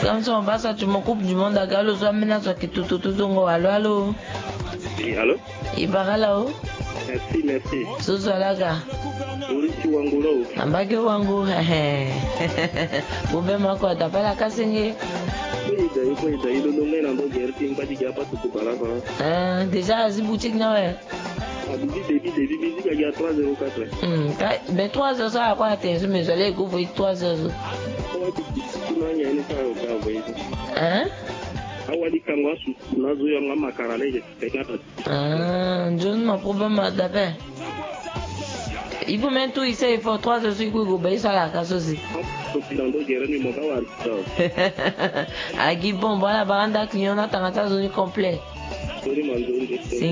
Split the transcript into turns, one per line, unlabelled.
comme ça on va ça tu me coupe du monde à galo soit menace qui tout allo.
Oui, allô?
Ibara là-haut.
Merci.
Soso alaga.
Urichi wangulo.
Ambage wangu. Ube mako tapela kasenge. Déjà azi boutique na ouais.
Bibi il y a 304.
Mais 3 ça à quoi attention mais j'allais couvrir 3 heures. Hein? John ma problème d'après. Il faut même tout ici, il faut 3 heures sur Google, ça la casse aussi. Agui bon, voilà, baranda client, on a ta zone complet.